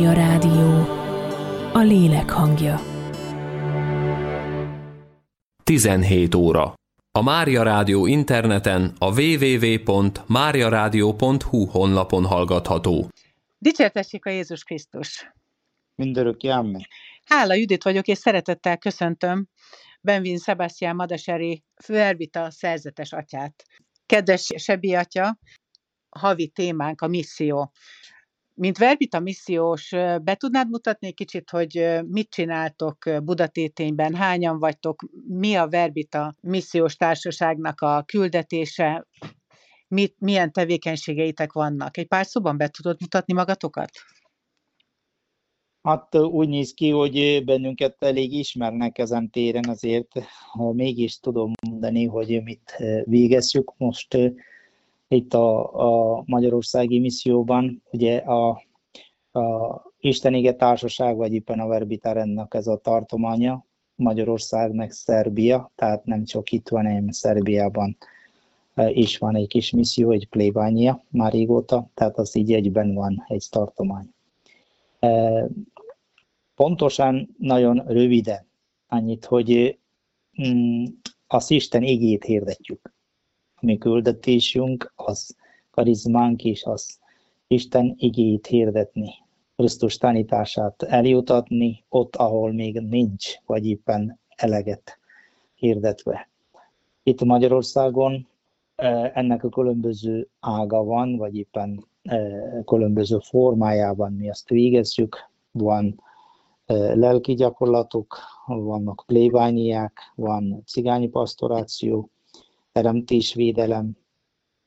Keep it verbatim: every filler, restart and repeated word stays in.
Mária Rádió, a lélek hangja. tizenhét óra. A Mária Rádió interneten a double-u double-u double-u pont mária rádió pont hu honlapon hallgatható. Dicsértessék a Jézus Krisztus! Mindörökké amen. Hála Judit vagyok, és szeretettel köszöntöm Benvin Sebastián Madaseri Verbita szerzetes atyát. Kedves Sebi atya, havi témánk a misszió. Mint Verbita missziós, be tudnád mutatni egy kicsit, hogy mit csináltok Budatétényben, hányan vagytok, mi a Verbita missziós társaságnak a küldetése, mit, milyen tevékenységeitek vannak? Egy pár szóban be tudod mutatni magatokat? Hát úgy néz ki, hogy bennünket elég ismernek ezen téren, azért ha mégis tudom mondani, hogy mit végezzük most itt a, a Magyarországi misszióban. Ugye a, a Istenige Társaság, vagy éppen a Verbita rendnek ez a tartománya, Magyarországnak Szerbia, tehát nem csak itt van, hanem Szerbiában is van egy kis misszió, egy plébánia már régóta, tehát az így egyben van egy tartomány. Pontosan, nagyon röviden, annyit, hogy mm, az Isten igét hirdetjük. A mi küldetésünk, az karizmánk is az Isten igét hirdetni, Krisztus tanítását eljutatni ott, ahol még nincs, vagy éppen eleget hirdetve. Itt Magyarországon ennek a különböző ága van, vagy éppen különböző formájában mi azt végezzük. Van lelki gyakorlatok, vannak plébániák, van cigányi pastoráció, teremtésvédelem,